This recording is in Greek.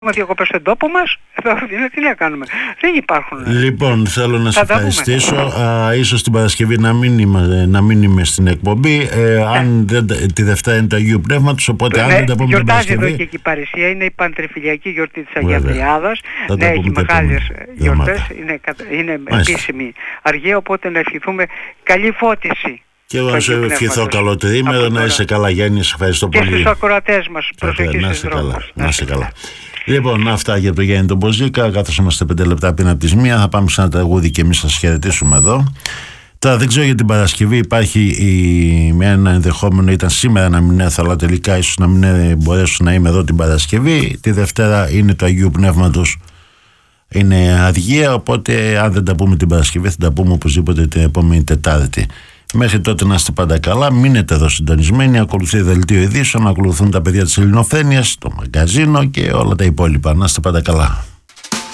διακοπές στον τόπο μας, τι να κάνουμε. Δεν υπάρχουν. Λοιπόν, θέλω να σε ευχαριστήσω. Ίσως την Παρασκευή να μην είμαι στην εκπομπή. Αν τη Δευτέρα είναι το Αγίου Πνεύματος, οπότε αν δεν τα πούμε την Παρασκευή. Γιορτάζει εδώ και η Παρισία, είναι η Παντρεφιλιακή γιορτή της Αγίας Τριάδας. Ναι, έχει μεγάλες γιορτές, είναι επίσημη αργία, οπότε να ευχηθούμε καλή φώτιση. Και εγώ να σου ευχηθώ καλό τριήμερο, να είσαι καλά Γιάννη, σε ευχαριστώ πολύ. Και στους ακροατές μας, προσοχή στους δρόμους. Να είσαι καλά. Λοιπόν, αυτά για το Γιάννη τον Μποζίκα. Καθώς είμαστε 5 λεπτά πριν από τις 1, θα πάμε σε ένα τραγούδι και εμείς θα σας χαιρετήσουμε εδώ. Τώρα δεν ξέρω για την Παρασκευή, υπάρχει με ένα ενδεχόμενο, ήταν σήμερα να μην έρθω, αλλά τελικά ίσως να μην μπορέσω να είμαι εδώ την Παρασκευή. Τη Δευτέρα είναι το Αγίου Πνεύματος, είναι αργία, οπότε αν δεν τα πούμε την Παρασκευή θα τα πούμε οπωσδήποτε την επόμενη Τετάρτη. Μέχρι τότε να είστε πάντα καλά, μείνετε εδώ συντονισμένοι, ακολουθεί δελτίο ειδήσεων, ακολουθούν τα παιδιά της Ελληνοφρένειας, το μαγκαζίνο και όλα τα υπόλοιπα. Να είστε πάντα καλά.